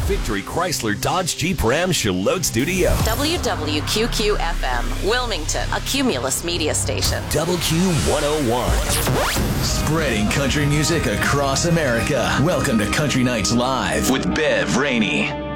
Victory Chrysler Dodge Jeep Ram Charlotte Studio. WWQQ-FM, Wilmington, a Cumulus media station. WQ101. Spreading country music across America. Welcome to Country Nights Live with Bev Rainey.